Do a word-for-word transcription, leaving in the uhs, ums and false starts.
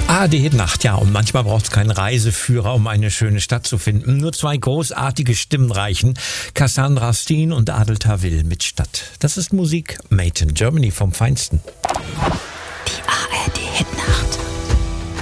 Ah, die Nacht, ja. Und manchmal braucht es keinen Reiseführer, um eine schöne Stadt zu finden. Nur zwei großartige Stimmen reichen. Cassandra Steen und Adel Tawil mit Stadt. Das ist Musik made in Germany vom Feinsten.